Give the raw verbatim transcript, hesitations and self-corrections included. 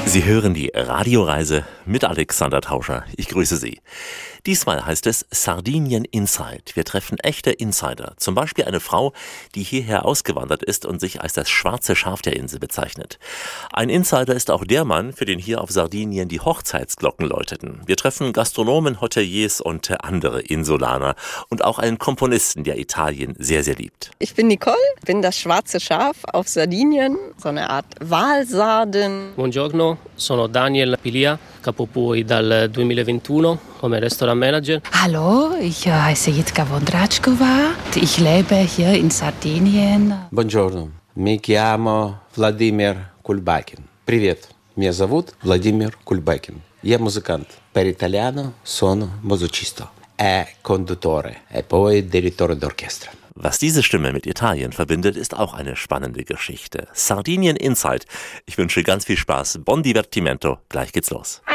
Sie hören die Radioreise mit Alexander Tauscher. Ich grüße Sie. Diesmal heißt es Sardinien Inside. Wir treffen echte Insider. Zum Beispiel eine Frau, die hierher ausgewandert ist und sich als das schwarze Schaf der Insel bezeichnet. Ein Insider ist auch der Mann, für den hier auf Sardinien die Hochzeitsglocken läuteten. Wir treffen Gastronomen, Hoteliers und andere Insulaner und auch einen Komponisten, der Italien sehr, sehr liebt. Ich bin Nicole, bin das schwarze Schaf auf Sardinien, so eine Art Walsarden. Buongiorno, sono Daniel Pilia, capo Pui dal duemilaventuno come Restaurant Manager. Hallo, ich heiße Jitka Vondračková. Ich lebe hier in Sardinien. Buongiorno, mi chiamo Владимир Кульбакин. Привет, меня зовут Владимир Кульбакин. Я музыкант. Per italiano sono musicista e conduttore e poi direttore d'orchestra. Was diese Stimme mit Italien verbindet, ist auch eine spannende Geschichte. Sardinien Inside. Ich wünsche ganz viel Spaß. Buon divertimento. Gleich geht's los.